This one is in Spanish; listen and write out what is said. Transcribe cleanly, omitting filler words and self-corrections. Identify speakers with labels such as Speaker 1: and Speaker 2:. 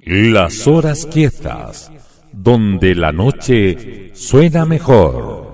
Speaker 1: Las horas quietas, donde la noche suena mejor.